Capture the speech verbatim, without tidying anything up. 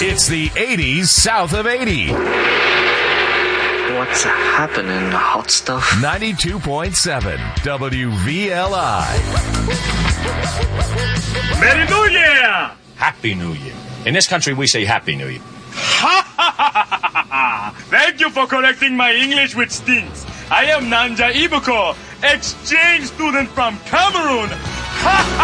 It's the eighties south of eighty. What's happening, hot stuff? ninety-two point seven W V L I. Merry New Year! Happy New Year. In this country, we say Happy New Year. Ha ha ha ha ha! Thank you for correcting my English, which stinks. I am Nanja Ibuko, exchange student from Cameroon. Ha ha!